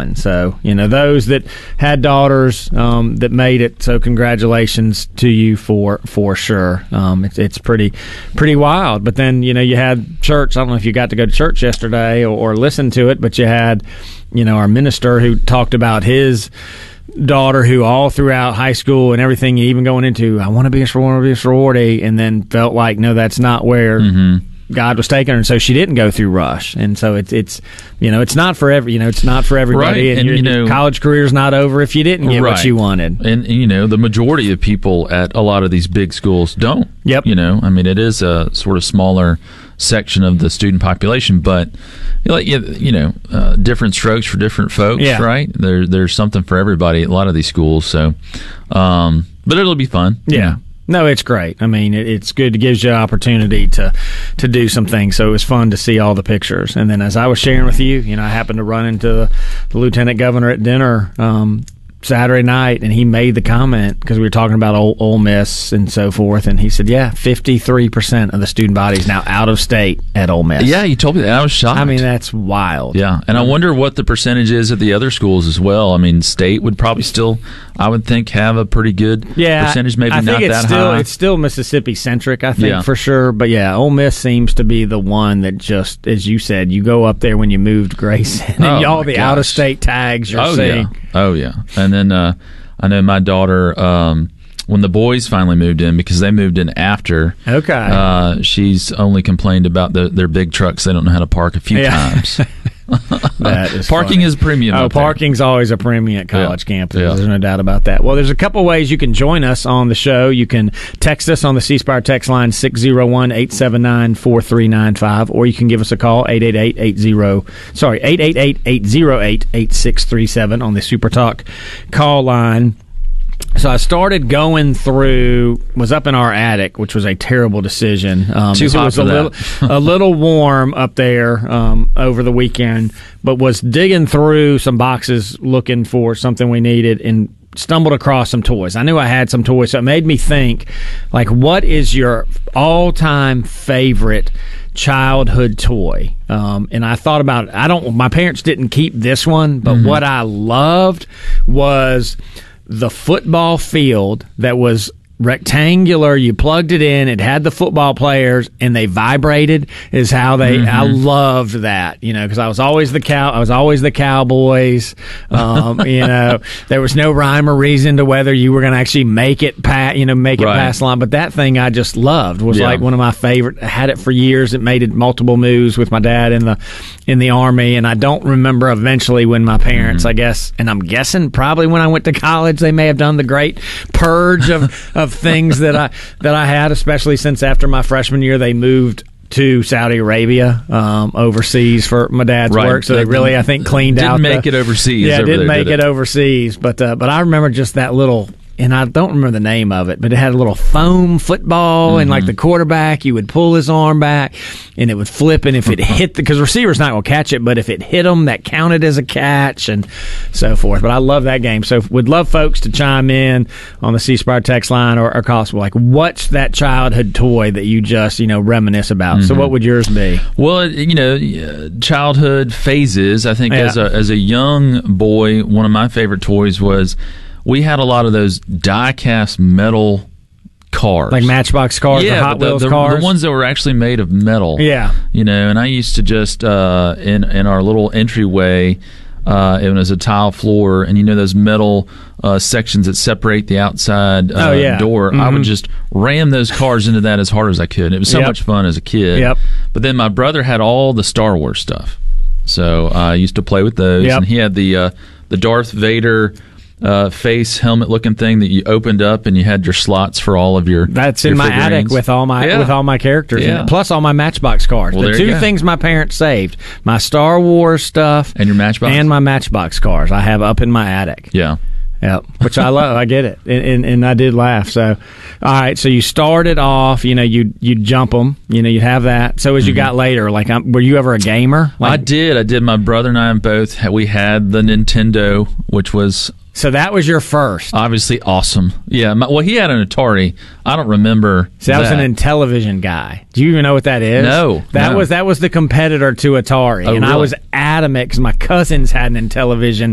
fun. So, those that had daughters that made it, so congratulations to you for sure. It's pretty wild. But then, you had church. I don't know if you got to go to church yesterday or listen to it, but you had, our minister who talked about his daughter who all throughout high school and everything, even going into, I want to be a sorority, and then felt like, no, that's not where God was taking her, and so she didn't go through Rush. And so it's it's not for it's not for everybody. Right. And your college career's not over if you didn't get what you wanted. And the majority of people at a lot of these big schools don't. Yep. It is a sort of smaller section of the student population, but different strokes for different folks, right? There's something for everybody at a lot of these schools. So, but it'll be fun. Yeah. No, it's great. I mean, it's good. It gives you an opportunity to do some things. So it was fun to see all the pictures. And then as I was sharing with you, I happened to run into the lieutenant governor at dinner Saturday night, and he made the comment because we were talking about Ole Miss and so forth, and he said, 53% of the student body is now out of state at Ole Miss. Yeah, you told me that. I was shocked. I mean, that's wild. Yeah, and I wonder what the percentage is at the other schools as well. I mean, state would probably still, I would think, have a pretty good percentage, maybe not that high. It's still Mississippi-centric, I think, for sure. But, Ole Miss seems to be the one that just, as you said, you go up there when you moved Grayson, and all the out-of-state tags you're seeing. Oh, yeah. And then I know my daughter, when the boys finally moved in, because they moved in after, she's only complained about their big trucks. They don't know how to park a few times. That is parking is premium. Oh, parking's always a premium at college campuses. Yeah. There's no doubt about that. Well, there's a couple ways you can join us on the show. You can text us on the C Spire text line 601-879-4395, or you can give us a call 888-808-8637 on the Super Talk call line. So I started going through, was up in our attic, which was a terrible decision. Too hot for that. A little warm up there over the weekend, but was digging through some boxes looking for something we needed and stumbled across some toys. I knew I had some toys, so it made me think, like, what is your all-time favorite childhood toy? And I thought about it. My parents didn't keep this one, but what I loved was the football field that was rectangular. You plugged it in, it had the football players, and they vibrated. Is how they. I loved that, because I was always the Cowboys. There was no rhyme or reason to whether you were going to actually make it past the line. But that thing I just loved was like one of my favorite. I had it for years. It made it multiple moves with my dad in the Army, and I don't remember eventually when my parents, I guess, and I'm guessing probably when I went to college, they may have done the great purge of things that I had, especially since after my freshman year they moved to Saudi Arabia overseas for my dad's work. So they really, I think, cleaned out. Didn't make it overseas. Yeah, didn't make it overseas. But I remember just that little. And I don't remember the name of it, but it had a little foam football, and like the quarterback, you would pull his arm back, and it would flip, and if it hit because receiver's not going to catch it, but if it hit him, that counted as a catch, and so forth. But I love that game. So would love folks to chime in on the C Spire text line or call us. Like, what's that childhood toy that you just, reminisce about? So what would yours be? Well, childhood phases. I think as a young boy, one of my favorite toys was, we had a lot of those die-cast metal cars. Like Matchbox cars or Hot Wheels cars? The ones that were actually made of metal. Yeah. And I used to just, in our little entryway, it was a tile floor, and those metal sections that separate the outside door, I would just ram those cars into that as hard as I could. It was so much fun as a kid. Yep. But then my brother had all the Star Wars stuff. So I used to play with those. Yep. And he had the Darth Vader face helmet looking thing that you opened up, and you had your slots for all of your. That's in my attic with all my characters in it, plus all my Matchbox cars. Well, the two things my parents saved: my Star Wars stuff and your Matchbox, and my Matchbox cars. I have up in my attic. Yeah. Yep, which I love. I get it, and I did laugh. So, all right. So you started off, you'd jump them, you'd have that. So as you got later, like, were you ever a gamer? I did. My brother and I both. We had the Nintendo, which was. So that was your first. Obviously awesome. Yeah. He had an Atari. I don't remember. See, I was an Intellivision guy. Do you even know what that is? No. That was the competitor to Atari. And really? I was adamant because my cousins had an Intellivision